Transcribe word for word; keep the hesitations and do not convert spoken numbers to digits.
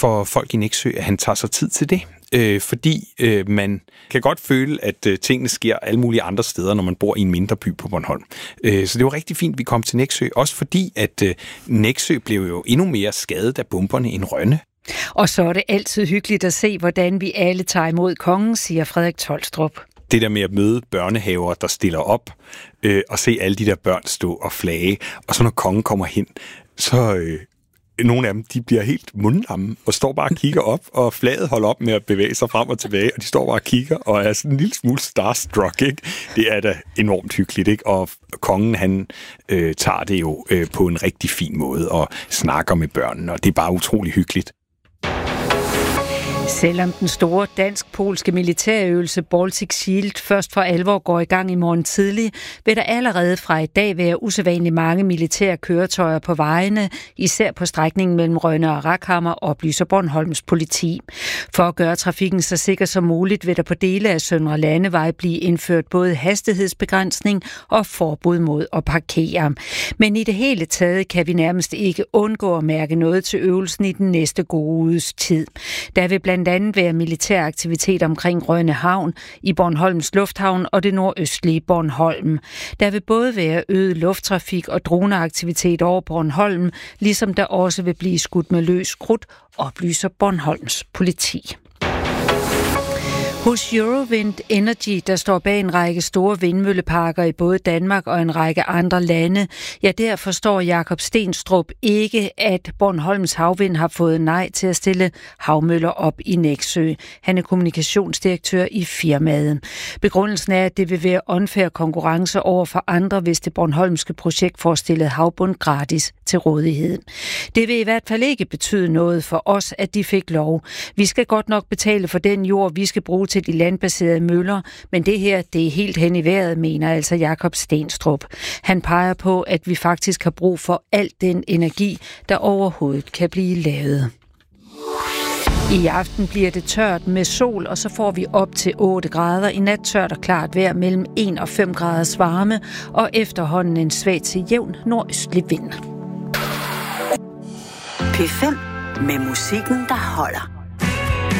for folk i Nexø, at han tager sig tid til det. Øh, fordi øh, man kan godt føle, at øh, tingene sker alle mulige andre steder, når man bor i en mindre by på Bornholm. Øh, så det var rigtig fint, at vi kom til Nexø. Også fordi, at øh, Nexø blev jo endnu mere skadet af bomberne end Rønne. Og så er det altid hyggeligt at se, hvordan vi alle tager imod kongen, siger Frederik Tolstrup. Det der med at møde børnehaver, der stiller op, øh, og se alle de der børn stå og flage. Og så når kongen kommer hen, så... Øh, Nogle af dem, de bliver helt mundlamme og står bare og kigger op, og flaget holder op med at bevæge sig frem og tilbage, og de står bare og kigger og er sådan en lille smule starstruck, ikke? Det er da enormt hyggeligt, ikke? Og kongen, han øh, tager det jo øh, på en rigtig fin måde og snakker med børnene, og det er bare utrolig hyggeligt. Selvom den store dansk-polske militærøvelse Baltic Shield først for alvor går i gang i morgen tidlig, vil der allerede fra i dag være usædvanligt mange militære køretøjer på vejene, især på strækningen mellem Rønne og Rakhammer, oplyser Bornholms politi. For at gøre trafikken så sikker som muligt, vil der på dele af Søndre Landevej blive indført både hastighedsbegrænsning og forbud mod at parkere. Men i det hele taget kan vi nærmest ikke undgå at mærke noget til øvelsen i den næste gode uges tid. Der vil blandt andet være militær aktivitet omkring Rønne Havn, i Bornholms Lufthavn og det nordøstlige Bornholm. Der vil både være øget lufttrafik og droneaktivitet over Bornholm, ligesom der også vil blive skudt med løs krudt, oplyser Bornholms politi. Hos Eurowind Energy, der står bag en række store vindmølleparker i både Danmark og en række andre lande, ja, der forstår Jakob Stenstrup ikke, at Bornholms Havvind har fået nej til at stille havmøller op i Nexø. Han er kommunikationsdirektør i firmaet. Begrundelsen er, at det vil være unfair konkurrence over for andre, hvis det bornholmske projekt får stillet havbund gratis til rådighed. Det vil i hvert fald ikke betyde noget for os, at de fik lov. Vi skal godt nok betale for den jord, vi skal bruge til de landbaserede møller, men det her, det er helt hen i vejret, mener altså Jakob Stenstrup. Han peger på, at vi faktisk har brug for al den energi, der overhovedet kan blive lavet. I aften bliver det tørt med sol, og så får vi op til otte grader. I nat tørt og klart vejr mellem en og fem graders varme, og efterhånden en svag til jævn nordøstlig vind. P fem med musikken, der holder.